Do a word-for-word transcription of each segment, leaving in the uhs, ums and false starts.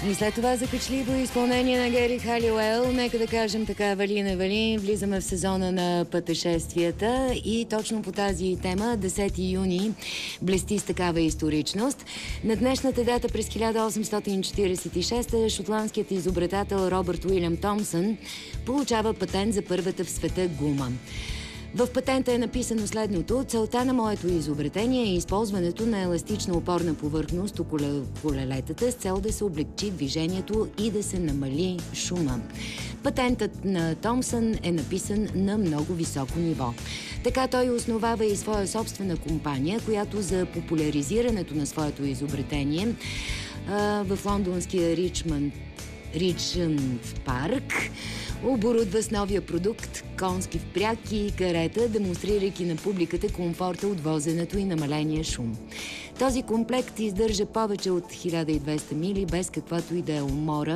И след това закачливо изпълнение на Гери Халилуел, нека да кажем така, вали на вали, влизаме в сезона на пътешествията и точно по тази тема, десети юни, блести с такава историчност. На днешната дата през хиляда осемстотин четиридесет и шеста шотландският изобретател Робърт Уилям Томсън получава патент за първата в света гума. В патента е написано следното: целта на моето изобретение е използването на еластична опорна повърхност около колелетата с цел да се облегчи движението и да се намали шума. Патентът на Томсън е написан на много високо ниво. Така той основава и своя собствена компания, която за популяризирането на своето изобретение а, в лондонския Ричмънд Ричмънд парк оборудва с новия продукт конски впряг и карета, демонстрирайки на публиката комфорта от возенето и намаления шум. Този комплект издържа повече от хиляда и двеста мили без каквато и да е умора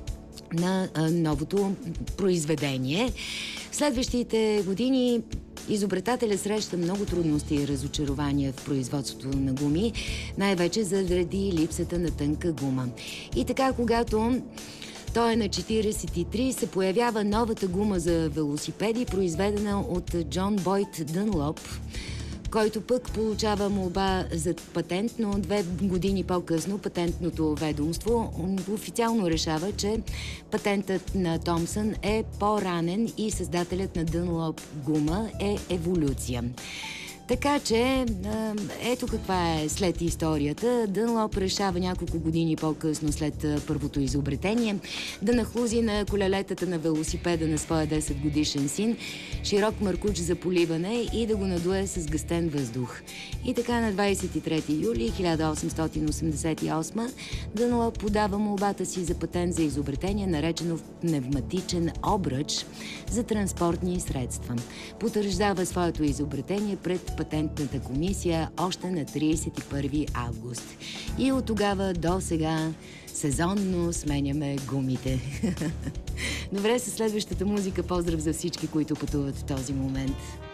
на а, новото произведение. В следващите години изобретателя среща много трудности и разочарования в производството на гуми, най-вече заради липсата на тънка гума. И така, когато той е на четиридесет и три, се появява новата гума за велосипеди, произведена от Джон Бойд Дънлоп, който пък получава молба за патент, но две години по-късно патентното ведомство официално решава, че патентът на Томсън е по-ранен и създателят на Дънлоп гума е еволюция. Така че, ето каква е след историята. Дънлоп решава няколко години по-късно след първото изобретение да нахлузи на колелетата на велосипеда на своя десет годишен син широк маркуч за поливане и да го надуе с гъстен въздух. И така на двадесет и трети юли хиляда осемстотин осемдесет и осма Дънлоп подава молбата си за патент за изобретение, наречено пневматичен обръч за транспортни средства. Потвърждава своето изобретение пред патентната комисия още на тридесет и първи август. И от тогава до сега сезонно сменяме гумите. Добре, със следващата музика поздрав за всички, които пътуват в този момент.